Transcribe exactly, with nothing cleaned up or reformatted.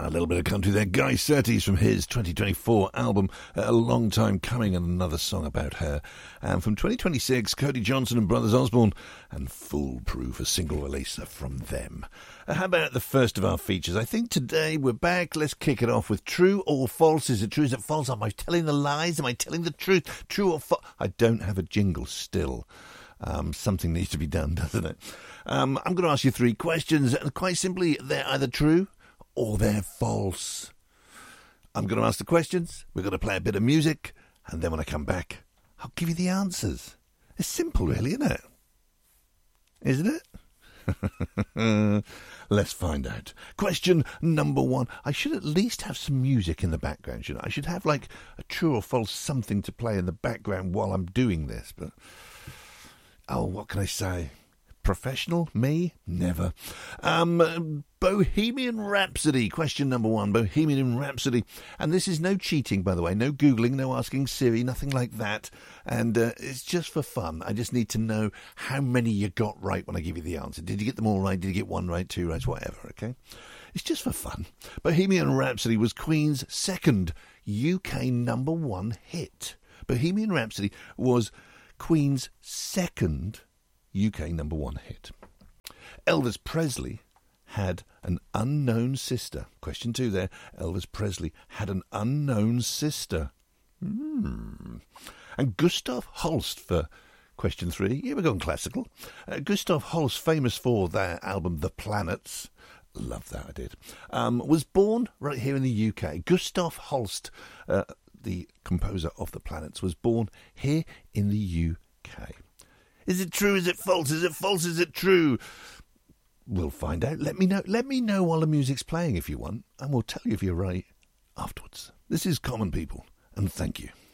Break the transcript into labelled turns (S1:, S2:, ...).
S1: A little bit of country there. Guy Surtees from his twenty twenty-four album, A Long Time Coming, and another song about her. And from twenty twenty-six, Cody Johnson and Brothers Osborne, and Foolproof, a single release from them. Uh, how about the first of our features? I think today we're back. Let's kick it off with true or false. Is it true? Is it false? Am I telling the lies? Am I telling the truth? True or false? I don't have a jingle still. Um, something needs to be done, doesn't it? Um, I'm going to ask you three questions, and quite simply, they're either true or they're false. I'm going to ask the questions, we're going to play a bit of music, and then when I come back, I'll give you the answers. It's simple, really, isn't it? Isn't it? Let's find out. Question number one. I should at least have some music in the background, shouldn't I? I should have, like, a true or false something to play in the background while I'm doing this, but... Oh, what can I say? Professional? Me? Never. Um, Bohemian Rhapsody. Question number one. Bohemian Rhapsody. And this is no cheating, by the way. No Googling, no asking Siri, nothing like that. And uh, it's just for fun. I just need to know how many you got right when I give you the answer. Did you get them all right? Did you get one right, two right, whatever, okay? It's just for fun. Bohemian Rhapsody was Queen's second U K number one hit. Bohemian Rhapsody was Queen's second U K number one hit. Elvis Presley had an unknown sister. Question two there. Elvis Presley had an unknown sister. Hmm. And Gustav Holst for question three. Yeah, we're going classical. Uh, Gustav Holst, famous for their album The Planets. Love that, I did. Um, was born right here in the U K. Gustav Holst, uh, the composer of The Planets, was born here in the U K. Is it true? Is it false? Is it false? Is it true? We'll find out. Let me know. Let me know while the music's playing if you want, and we'll tell you if you're right afterwards. This is Common People, and thank you.